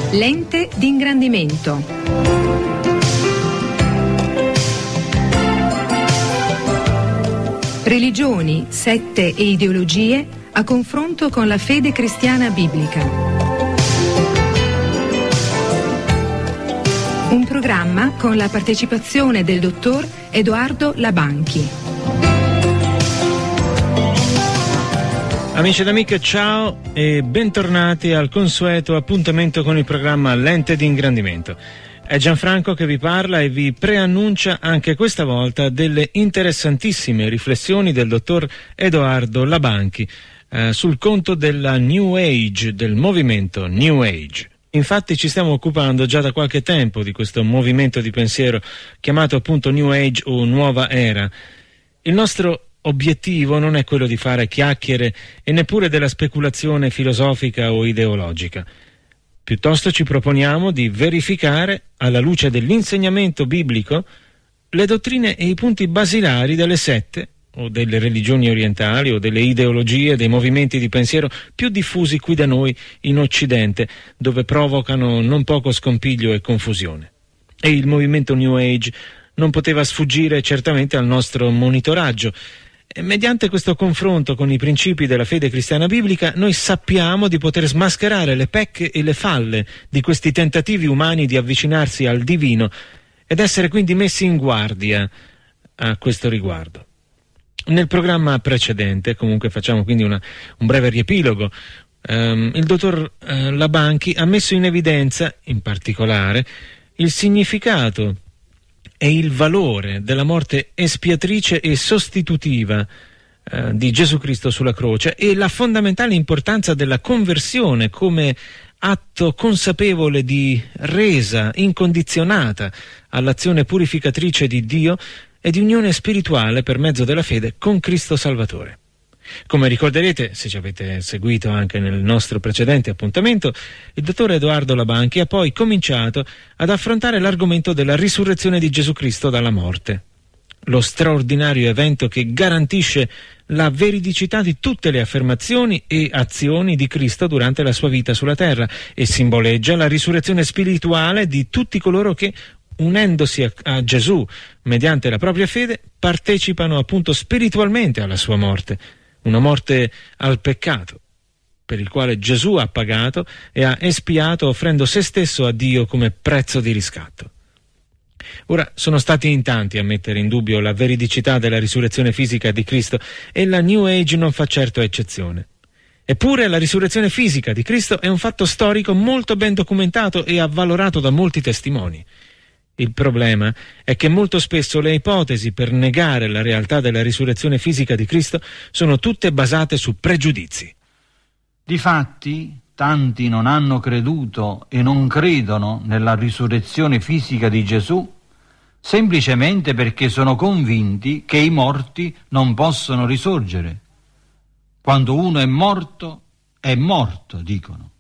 Lente di ingrandimento. Religioni, sette e ideologie a confronto con la fede cristiana biblica. Un programma con la partecipazione del dottor Edoardo Labanchi. Amici ed amiche, ciao e bentornati al consueto appuntamento con il programma Lente di ingrandimento. È Gianfranco che vi parla e vi preannuncia anche questa volta delle interessantissime riflessioni del dottor Edoardo Labanchi sul conto della New Age, del movimento New Age. Infatti ci stiamo occupando già da qualche tempo di questo movimento di pensiero chiamato appunto New Age o Nuova Era. Il nostro obiettivo non è quello di fare chiacchiere e neppure della speculazione filosofica o ideologica. Piuttosto ci proponiamo di verificare, alla luce dell'insegnamento biblico, le dottrine e i punti basilari delle sette o delle religioni orientali o delle ideologie, dei movimenti di pensiero più diffusi qui da noi in Occidente, dove provocano non poco scompiglio e confusione. E il movimento New Age non poteva sfuggire certamente al nostro monitoraggio. E mediante questo confronto con i principi della fede cristiana biblica noi sappiamo di poter smascherare le pecche e le falle di questi tentativi umani di avvicinarsi al divino ed essere quindi messi in guardia a questo riguardo. Nel programma precedente, comunque facciamo quindi un breve riepilogo, il dottor Labanchi ha messo in evidenza in particolare il significato e il valore della morte espiatrice e sostitutiva di Gesù Cristo sulla croce e la fondamentale importanza della conversione come atto consapevole di resa incondizionata all'azione purificatrice di Dio e di unione spirituale per mezzo della fede con Cristo Salvatore. Come ricorderete, se ci avete seguito anche nel nostro precedente appuntamento, il dottor Edoardo Labanchi ha poi cominciato ad affrontare l'argomento della risurrezione di Gesù Cristo dalla morte, lo straordinario evento che garantisce la veridicità di tutte le affermazioni e azioni di Cristo durante la sua vita sulla terra e simboleggia la risurrezione spirituale di tutti coloro che, unendosi a Gesù mediante la propria fede, partecipano appunto spiritualmente alla sua morte. Una morte al peccato, per il quale Gesù ha pagato e ha espiato offrendo se stesso a Dio come prezzo di riscatto. Ora, sono stati in tanti a mettere in dubbio la veridicità della risurrezione fisica di Cristo e la New Age non fa certo eccezione. Eppure la risurrezione fisica di Cristo è un fatto storico molto ben documentato e avvalorato da molti testimoni. Il problema è che molto spesso le ipotesi per negare la realtà della risurrezione fisica di Cristo sono tutte basate su pregiudizi. Difatti, tanti non hanno creduto e non credono nella risurrezione fisica di Gesù semplicemente perché sono convinti che i morti non possono risorgere. Quando uno è morto, dicono.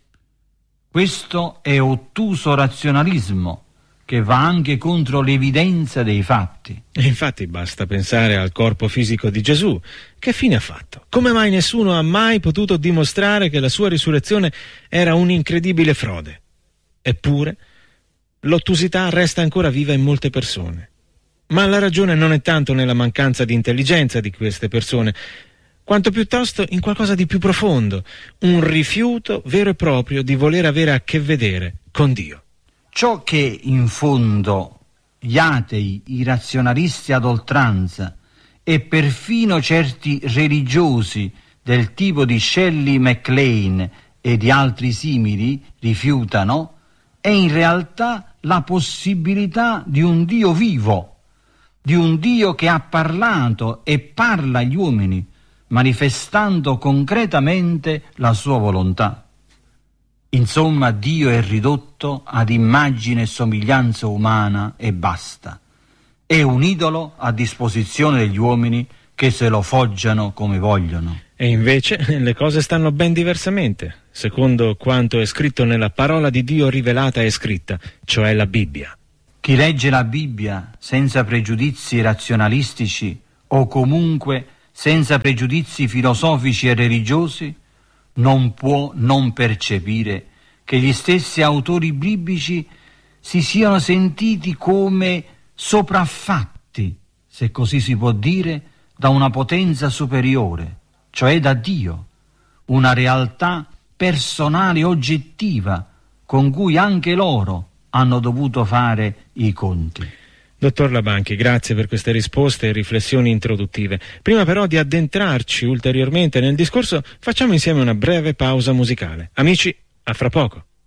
Questo è ottuso razionalismo che va anche contro l'evidenza dei fatti. E infatti basta pensare al corpo fisico di Gesù. Che fine ha fatto? Come mai nessuno ha mai potuto dimostrare che la sua risurrezione era un'incredibile frode? Eppure, l'ottusità resta ancora viva in molte persone. Ma la ragione non è tanto nella mancanza di intelligenza di queste persone, quanto piuttosto in qualcosa di più profondo, un rifiuto vero e proprio di voler avere a che vedere con Dio. Ciò che in fondo gli atei, i razionalisti ad oltranza e perfino certi religiosi del tipo di Shelley MacLaine e di altri simili rifiutano è in realtà la possibilità di un Dio vivo, di un Dio che ha parlato e parla agli uomini, manifestando concretamente la sua volontà. Insomma, Dio è ridotto ad immagine e somiglianza umana e basta. È un idolo a disposizione degli uomini che se lo foggiano come vogliono. E invece le cose stanno ben diversamente, secondo quanto è scritto nella parola di Dio rivelata e scritta, cioè la Bibbia. Chi legge la Bibbia senza pregiudizi razionalistici o comunque senza pregiudizi filosofici e religiosi non può non percepire che gli stessi autori biblici si siano sentiti come sopraffatti, se così si può dire, da una potenza superiore, cioè da Dio, una realtà personale oggettiva con cui anche loro hanno dovuto fare i conti. Dottor Labanchi, grazie per queste risposte e riflessioni introduttive. Prima però di addentrarci ulteriormente nel discorso, facciamo insieme una breve pausa musicale. Amici, a fra poco.